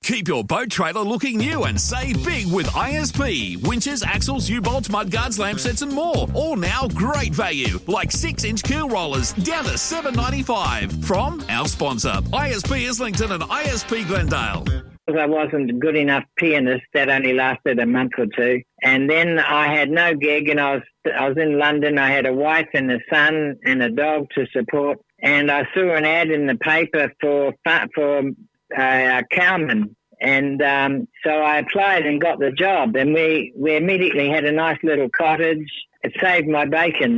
Keep your boat trailer looking new and save big with ISP. Winches, axles, U-bolts, mudguards, lamp sets and more. All now great value, like 6-inch keel rollers down to $7.95. From our sponsor, ISP Islington and ISP Glendale. I wasn't a good enough pianist. That only lasted a month or two. And then I had no gig, and I was in London. I had a wife and a son and a dog to support. And I saw an ad in the paper for cowman. And so I applied and got the job. And we immediately had a nice little cottage. It saved my bacon.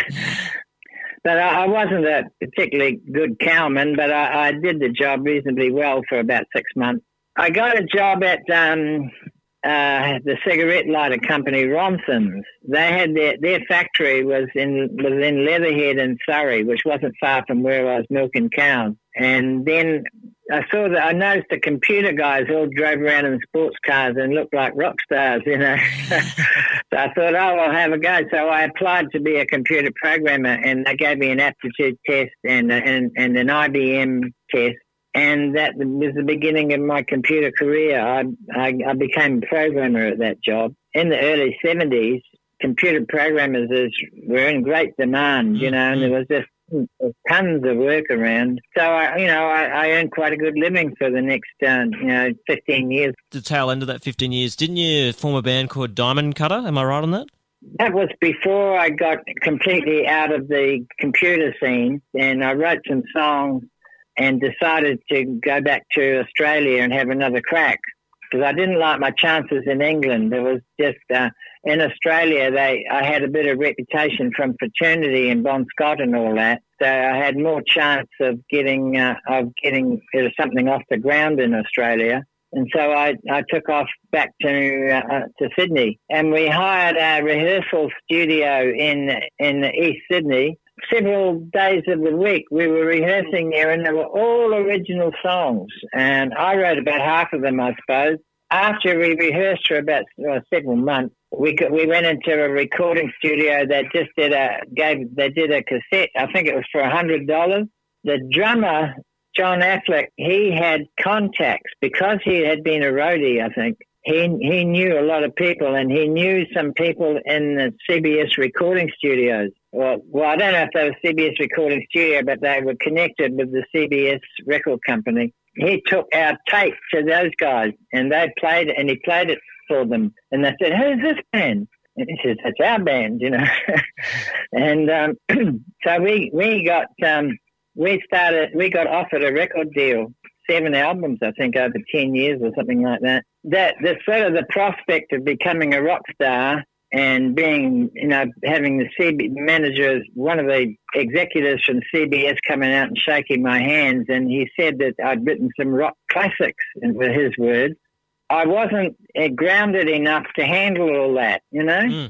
But I wasn't a particularly good cowman, but I did the job reasonably well for about 6 months. I got a job at the cigarette lighter company, Ronson's. They had their factory was in Leatherhead in Surrey, which wasn't far from where I was milking cows. And then I noticed the computer guys all drove around in sports cars and looked like rock stars, you know. So I thought, I'll have a go. So I applied to be a computer programmer, and they gave me an aptitude test and an IBM test. And that was the beginning of my computer career. I became a programmer at that job. In the early 70s, computer programmers were in great demand, you know, and there was just tons of work around. So, I earned quite a good living for the next, 15 years. The tail end of that 15 years, didn't you form a band called Diamond Cutter? Am I right on that? That was before I got completely out of the computer scene, and I wrote some songs and decided to go back to Australia and have another crack, because I didn't like my chances in England. There was just in Australia, I had a bit of reputation from fraternity and Bon Scott and all that, so I had more chance of getting something off the ground in Australia. And so I took off back to Sydney, and we hired a rehearsal studio in East Sydney. Several days of the week we were rehearsing there, and they were all original songs, and I wrote about half of them, I suppose. After we rehearsed for about several months, we went into a recording studio that just did a cassette. I think it was for $100. The drummer, John Affleck, he had contacts because he had been a roadie, I think. He knew a lot of people, and he knew some people in the CBS recording studios. Well, I don't know if they were CBS recording studio, but they were connected with the CBS record company. He took our tape to those guys, and they played it, and he played it for them. And they said, "Who's this band?" And he said, "That's our band," you know. And so we got offered a record deal, 7 albums, I think, over 10 years or something like that. The sort of the prospect of becoming a rock star and being, having the manager, one of the executives from CBS coming out and shaking my hands, and he said that I'd written some rock classics, were his words. I wasn't grounded enough to handle all that, you know.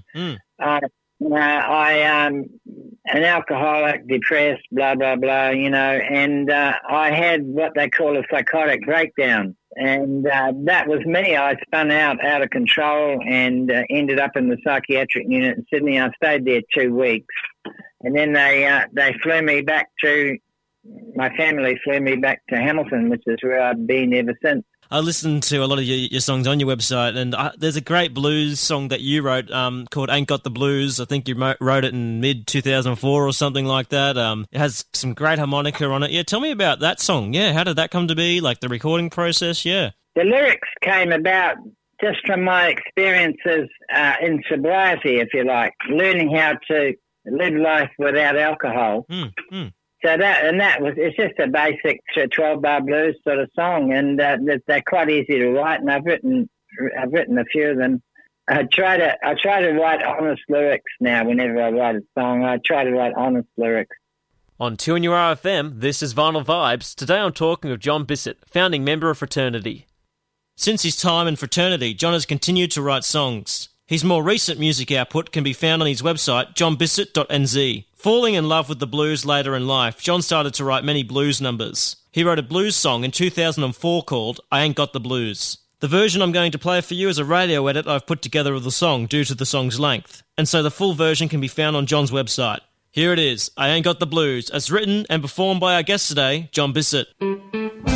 I am an alcoholic, depressed, blah, blah, blah, and I had what they call a psychotic breakdown. And that was me. I spun out of control and ended up in the psychiatric unit in Sydney. I stayed there 2 weeks. And then they flew me back my family flew me back to Hamilton, which is where I've been ever since. I listened to a lot of your songs on your website, and there's a great blues song that you wrote called Ain't Got the Blues. I think you wrote it in mid-2004 or something like that. It has some great harmonica on it. Yeah, tell me about that song. Yeah, how did that come to be, like the recording process? Yeah. The lyrics came about just from my experiences in sobriety, if you like, learning how to live life without alcohol. So it's just a basic 12-bar blues sort of song, and they're quite easy to write, and I've written a few of them. I try to write honest lyrics now. Whenever I write a song, I try to write honest lyrics. On 2NURFM, this is Vinyl Vibes. Today I'm talking with John Bissett, founding member of Fraternity. Since his time in Fraternity, John has continued to write songs. His more recent music output can be found on his website, johnbissett.nz. Falling in love with the blues later in life, John started to write many blues numbers. He wrote a blues song in 2004 called I Ain't Got the Blues. The version I'm going to play for you is a radio edit I've put together of the song due to the song's length, and so the full version can be found on John's website. Here it is, I Ain't Got the Blues, as written and performed by our guest today, John Bissett.